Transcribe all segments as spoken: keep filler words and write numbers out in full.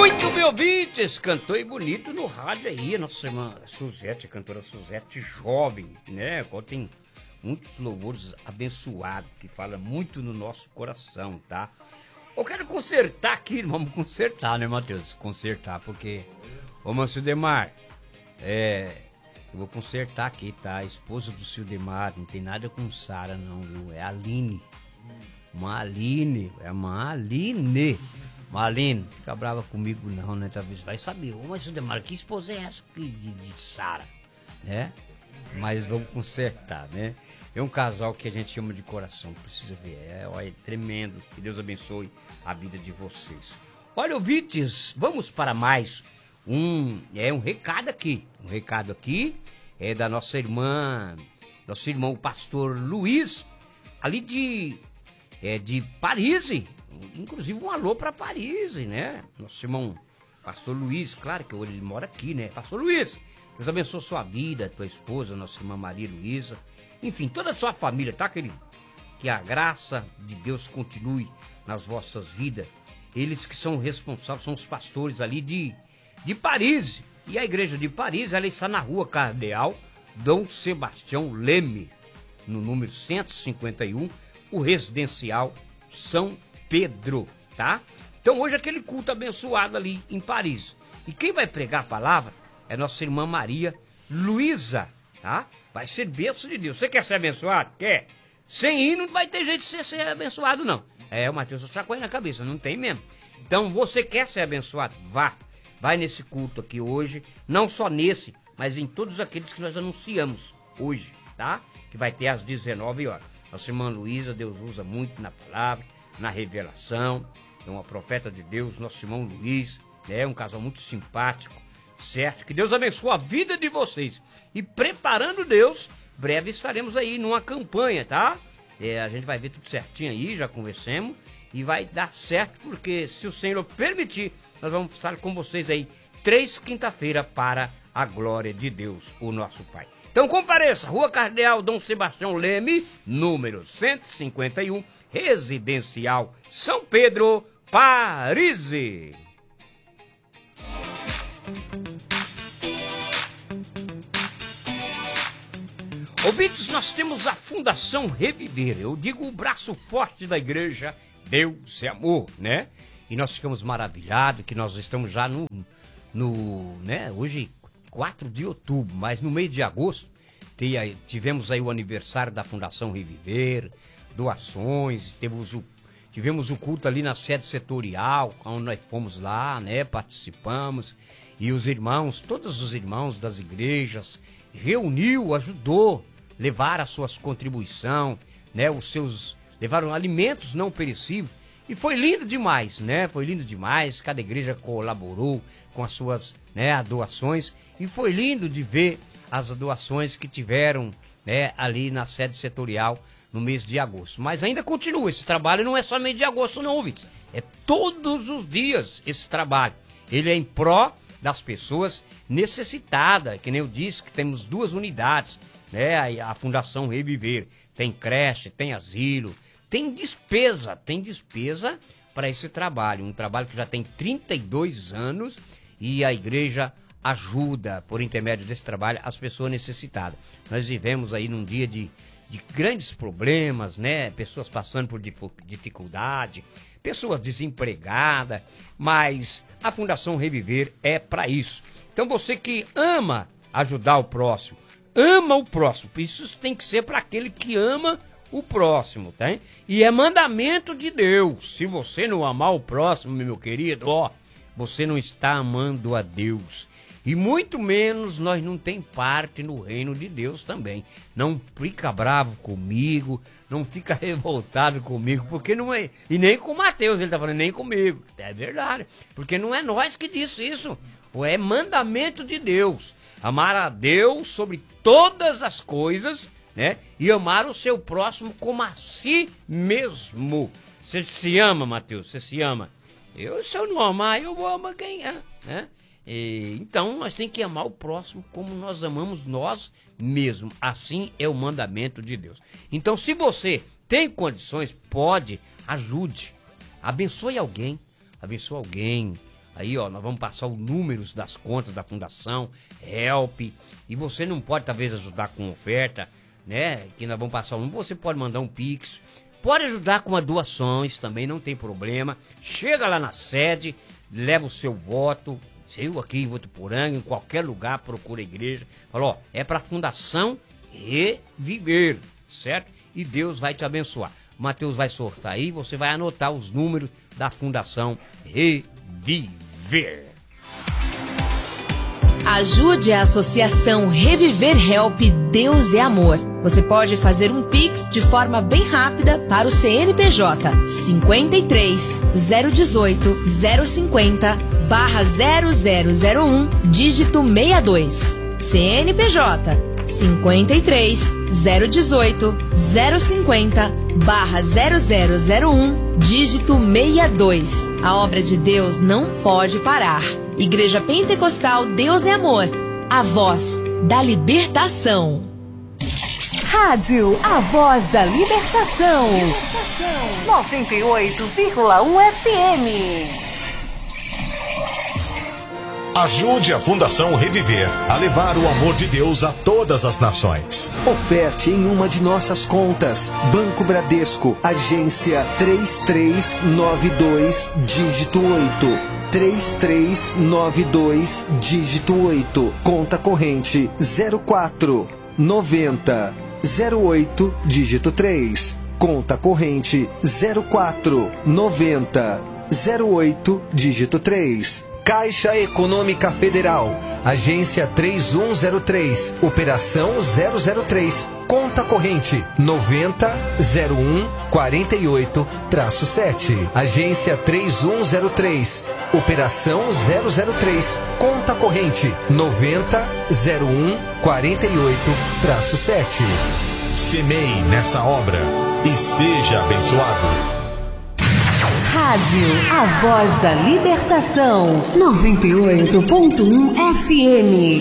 Muito bem, ouvintes, cantou e bonito no rádio aí, a nossa irmã Suzete, a cantora Suzete, jovem, né, tem muitos louvores abençoados, que fala muito no nosso coração, tá? Eu quero consertar aqui, vamos consertar, né, Matheus? Consertar, porque, ô, mano, Sildemar, é, eu vou consertar aqui, tá? A esposa do Sildemar, não tem nada com Sara, não, viu? É a Aline, uma Aline, é uma Aline. Marlene, fica brava comigo não, né? Talvez vai saber. Ô, mas Sildemar, que esposa é essa de, de Sara, né? Mas vamos consertar, né? É um casal que a gente ama de coração, precisa ver. É, olha, é tremendo. Que Deus abençoe a vida de vocês. Olha, ouvintes, vamos para mais um, é um recado aqui. Um recado aqui é da nossa irmã, nosso irmão, o pastor Luiz, ali de, é, de Paris. Inclusive um alô para Paris, né? Nosso irmão pastor Luiz, claro que ele mora aqui, né? Pastor Luiz, Deus abençoe sua vida, tua esposa, nossa irmã Maria Luísa, enfim, toda a sua família, tá, querido? Que a graça de Deus continue nas vossas vidas. Eles que são responsáveis, são os pastores ali de, de Paris. E a igreja de Paris, ela está na rua Cardeal Dom Sebastião Leme, no número cento e cinquenta e um, o residencial São Pedro, tá? Então hoje é aquele culto abençoado ali em Paris. E quem vai pregar a palavra é nossa irmã Maria Luísa, tá? Vai ser bênção de Deus. Você quer ser abençoado? Quer? Sem ir não vai ter jeito de ser, ser abençoado, não. É, o Matheus só com ele na cabeça, não tem mesmo. Então você quer ser abençoado? Vá. Vai nesse culto aqui hoje, não só nesse, mas em todos aqueles que nós anunciamos hoje, tá? Que vai ter às dezenove horas. Nossa irmã Luísa, Deus usa muito na palavra, na revelação, é uma profeta de Deus, nosso irmão Luiz, é um casal muito simpático, certo? Que Deus abençoe a vida de vocês. E preparando Deus, breve estaremos aí numa campanha, tá? É, a gente vai ver tudo certinho aí, já conversamos, e vai dar certo, porque se o Senhor permitir, nós vamos estar com vocês aí, três quinta-feira, para a glória de Deus, o nosso Pai. Então compareça, Rua Cardeal Dom Sebastião Leme, número cento e cinquenta e um, Residencial São Pedro, Paris. Ouvintes, nós temos a Fundação Reviver, eu digo o braço forte da igreja, Deus é amor, né? E nós ficamos maravilhados que nós estamos já no, no né, hoje quatro de outubro, mas no mês de agosto tivemos aí o aniversário da Fundação Reviver, doações, tivemos o, tivemos o culto ali na sede setorial, onde nós fomos lá, né, participamos, e os irmãos, todos os irmãos das igrejas, reuniu, ajudou, levaram as suas contribuições, né, os seus, levaram alimentos não perecíveis, e foi lindo demais, né, foi lindo demais, cada igreja colaborou com as suas, né, doações, e foi lindo de ver as doações que tiveram, né, ali na sede setorial no mês de agosto. Mas ainda continua, esse trabalho não é só mês de agosto não, ouvintes. É todos os dias esse trabalho. Ele é em pró das pessoas necessitadas, que nem eu disse, que temos duas unidades, né, a Fundação Reviver. Tem creche, tem asilo, tem despesa, tem despesa para esse trabalho. Um trabalho que já tem trinta e dois anos e a igreja ajuda, por intermédio desse trabalho, as pessoas necessitadas. Nós vivemos aí num dia de, de grandes problemas, né? Pessoas passando por dificuldade, pessoas desempregadas, mas a Fundação Reviver é para isso. Então você que ama ajudar o próximo, ama o próximo, isso tem que ser para aquele que ama o próximo, tá? E é mandamento de Deus. Se você não amar o próximo, meu querido, ó, você não está amando a Deus. E muito menos nós não tem parte no reino de Deus também. Não fica bravo comigo, não fica revoltado comigo, porque não é... E nem com o Mateus, ele tá falando, nem comigo. É verdade, porque não é nós que disse isso. É mandamento de Deus. Amar a Deus sobre todas as coisas, né? E amar o seu próximo como a si mesmo. Você se ama, Mateus? Você se ama? Eu, se eu não amar, eu vou amar quem é, né? E, então nós temos que amar o próximo como nós amamos nós mesmos. Assim é o mandamento de Deus. Então, se você tem condições, pode, ajude, abençoe alguém, abençoe alguém, Aí, ó, nós vamos passar os números das contas da Fundação Help. E você não pode, talvez, ajudar com oferta, né? Que nós vamos passar o número. Você pode mandar um Pix. Pode ajudar com as doações, também não tem problema. Chega lá na sede, leva o seu voto. Eu aqui em Votuporanga, em qualquer lugar, procura a igreja. Fala, ó, é para a Fundação Reviver, certo? E Deus vai te abençoar. O Mateus vai sortar aí, você vai anotar os números da Fundação Reviver. Ajude a Associação Reviver Help Deus é Amor. Você pode fazer um Pix de forma bem rápida para o C N P J cinquenta e três, zero dezoito, zero cinquenta, barra zero zero zero um, dígito sessenta e dois. C N P J cinquenta e três, zero dezoito, zero cinquenta, barra zero zero zero um, dígito sessenta e dois. A obra de Deus não pode parar. Igreja Pentecostal Deus é Amor, a voz da libertação. Rádio A Voz da Libertação, noventa e oito vírgula um F M. Ajude a Fundação Reviver a levar o amor de Deus a todas as nações. Oferte em uma de nossas contas. Banco Bradesco, agência três três nove dois, dígito oito. três três nove dois, dígito oito. Conta corrente zero quatro, noventa, zero oito, dígito três. Conta corrente zero quatro, noventa, zero oito, dígito três. Caixa Econômica Federal, agência três um zero três, operação zero zero três, conta corrente noventa, zero um, quarenta e oito, sete, agência três um zero três, operação zero zero três, conta corrente noventa, zero um, quarenta e oito, sete. Semeie nessa obra e seja abençoado. Rádio A Voz da Libertação, noventa e oito ponto um F M.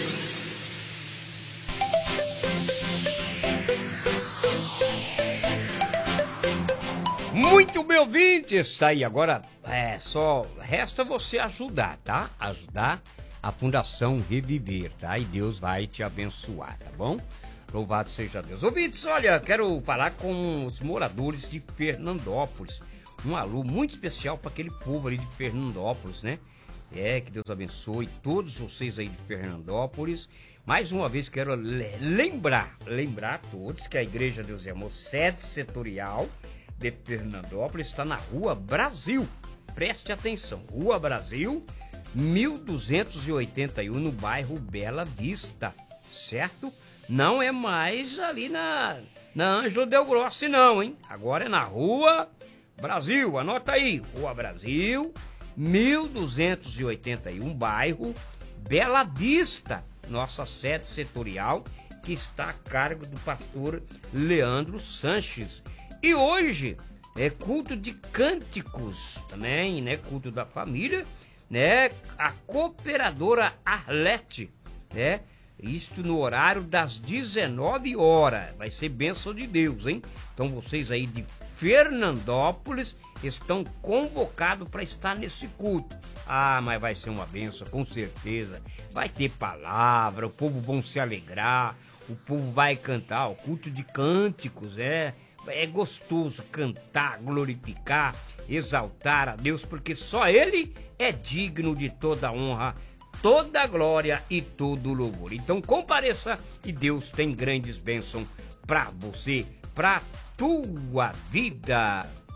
Muito bem, ouvintes, tá aí. Agora, é, só resta você ajudar, tá? Ajudar a Fundação Reviver, tá? E Deus vai te abençoar, tá bom? Louvado seja Deus. Ouvintes, olha, quero falar com os moradores de Fernandópolis. Um alô muito especial para aquele povo ali de Fernandópolis, né? É, que Deus abençoe todos vocês aí de Fernandópolis. Mais uma vez quero lembrar, lembrar a todos que a Igreja Deus é Amor, sede setorial de Fernandópolis, está na Rua Brasil. Preste atenção, Rua Brasil, mil duzentos e oitenta e um, no bairro Bela Vista, certo? Não é mais ali na, na Ângelo Del Grossi não, hein? Agora é na Rua Brasil, anota aí, Rua Brasil, mil duzentos e oitenta e um, bairro Bela Vista, nossa sede setorial, que está a cargo do pastor Leandro Sanches. E hoje é culto de cânticos também, né? Culto da família, né? A cooperadora Arlete, né? Isto no horário das dezenove horas. Vai ser bênção de Deus, hein? Então vocês aí de Fernandópolis estão convocados para estar nesse culto. Ah, mas vai ser uma bênção, com certeza. Vai ter palavra, o povo vão se alegrar, o povo vai cantar, o culto de cânticos, é... É gostoso cantar, glorificar, exaltar a Deus, porque só Ele é digno de toda honra, toda glória e todo louvor. Então compareça e Deus tem grandes bênçãos para você, para tua vida.